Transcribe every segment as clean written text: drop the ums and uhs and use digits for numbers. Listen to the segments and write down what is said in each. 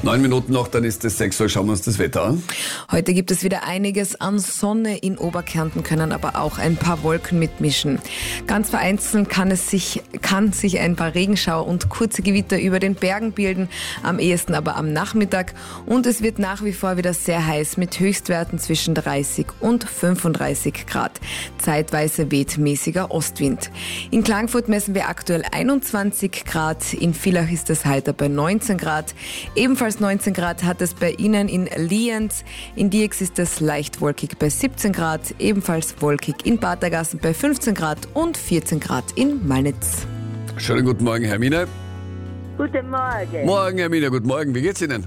9 Minuten noch, dann ist es 6 Uhr. Schauen wir uns das Wetter an. Heute gibt es wieder einiges an Sonne in Oberkärnten, können aber auch ein paar Wolken mitmischen. Ganz vereinzelt kann sich ein paar Regenschauer und kurze Gewitter über den Bergen bilden, am ehesten aber am Nachmittag. Und es wird nach wie vor wieder sehr heiß mit Höchstwerten zwischen 30 und 35 Grad. Zeitweise weht mäßiger Ostwind. In Klagenfurt messen wir aktuell 21 Grad, in Villach ist es heiter bei 19 Grad. Ebenfalls 19 Grad hat es bei Ihnen in Lienz. In Diex ist es leicht wolkig bei 17 Grad, ebenfalls wolkig in Badergassen bei 15 Grad und 14 Grad in Malnitz. Schönen guten Morgen, Hermine. Guten Morgen. Morgen, Hermine, guten Morgen. Wie geht's Ihnen?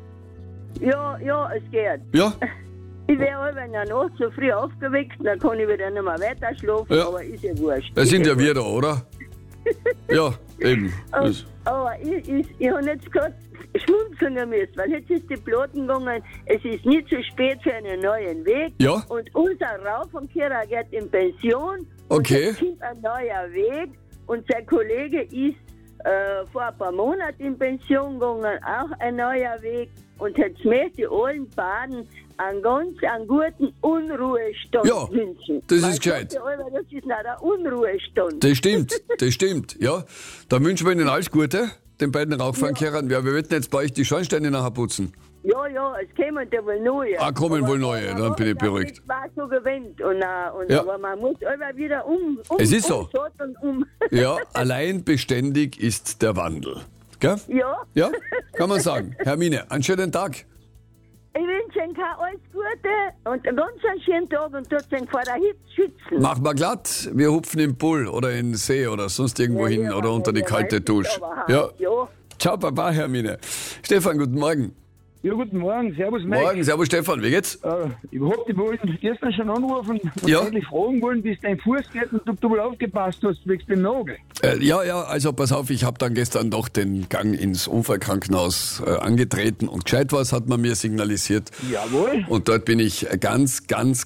Ja, es geht. Ja? Ich wäre in der Nacht so früh aufgeweckt, dann kann ich wieder nicht mehr weiter schlafen, Ja. aber ist ja wurscht. Da sind ja wir da, oder? Ja, eben. Aber ich habe jetzt gerade schmunzeln müssen, weil jetzt ist die Platten gegangen, es ist nicht zu spät für einen neuen Weg. Ja. Und unser Rauf von Kira geht in Pension. Okay. Und es kommt ein neuer Weg. Und sein Kollege ist vor ein paar Monaten in Pension gegangen, auch ein neuer Weg. Und jetzt möchte ich allen Baden einen guten Unruhestand wünschen. Das Weil ist gescheit. Das ist nicht ein Unruhestand. Das stimmt, ja. Da wünschen wir Ihnen alles Gute, den beiden Rauchfangkehrern. Ja, wir werden jetzt bei euch die Schornsteine nachher putzen. Ja, es kommen da wohl neue. Kommen wohl neue, dann bin ich beruhigt. Das war so gewöhnt. Ja. Aber man muss immer wieder Es ist so. um. Ja, allein beständig ist der Wandel. Gell? Ja. Ja, kann man sagen. Hermine, einen schönen Tag. Ich wünsche Ihnen alles Gute und einen ganz schönen Tag und tut sich vor der Hitze schützen. Mach mal glatt. Wir hupfen im Pool oder in den See oder sonst irgendwo hin oder unter die kalte Dusche. Ja. Ciao, Papa, Hermine. Stefan, guten Morgen. Ja, guten Morgen, servus Mike. Morgen, servus Stefan, wie geht's? Ich hab dich wollten gestern schon anrufen und Ja. eigentlich fragen wollen, wie es dein Fuß geht und ob du wohl aufgepasst hast wegen dem Nagel. Ja, also pass auf, ich habe dann gestern doch den Gang ins Unfallkrankenhaus angetreten und gescheit was hat man mir signalisiert. Jawohl. Und dort bin ich ganz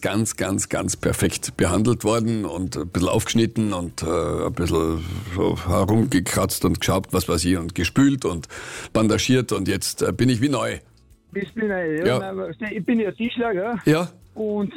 perfekt behandelt worden und ein bisschen aufgeschnitten und ein bisschen so herumgekratzt und geschaut, was weiß ich, und gespült und bandagiert und jetzt bin ich wie neu. Bist du neu, Ja. Ich bin ja Tischler, ja. Ja, Und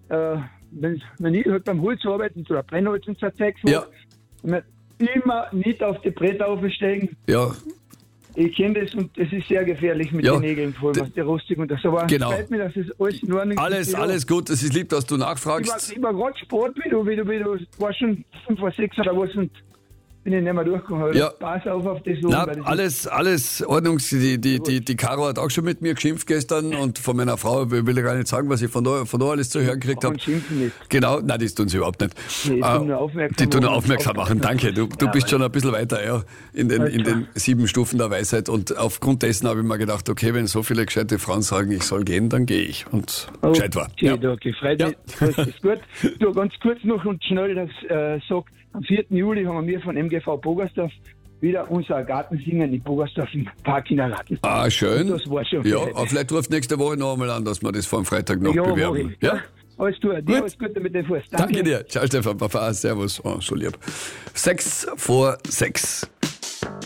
wenn ich halt beim Holz arbeite, so ein Brennholz und so ein Zeug, ja, immer nicht auf die Bretter aufsteigen. ja. Ich kenne das und es ist sehr gefährlich mit Ja. den Nägeln, vor allem was die rostig und das. Aber Genau. es freut mich, dass es alles in Ordnung ist. Alles gut, es ist lieb, dass du Ich nachfragst. war gerade Sport, wie du warst schon 5 vor 6 oder was und bin ich nicht mehr durchgekommen. Ja. Pass auf das Na, weil das alles Ordnung. Die Caro hat auch schon mit mir geschimpft gestern und von meiner Frau will ich gar nicht sagen, was ich von da alles zu hören gekriegt habe. Und schimpfen nicht. Genau, nein, das tun sie überhaupt nicht. Nee, die tun nur aufmerksam Die tun nur machen. aufmerksam machen, danke. Du bist schon ein bisschen weiter in den 7 Stufen der Weisheit und aufgrund dessen habe ich mir gedacht, okay, wenn so viele gescheite Frauen sagen, ich soll gehen, dann gehe ich und gescheit war. Ja, okay, freut mich. Das ist gut. Du, ganz kurz noch und schnell das sagt, am 4. Juli haben wir von MGV Bogersdorf wieder unser Gartensingen in Bogersdorf im Park in der Garten. Schön. Das war schon Ja, fertig. aber vielleicht ruft nächste Woche noch einmal an, dass wir das vor dem Freitag noch Ja, bewerben. mach ich. Ja? Alles gut. Dir alles Gute mit dem Fuß. Danke dir. Ciao, Stefan. Papa, servus. Oh, so lieb. 6 vor 6.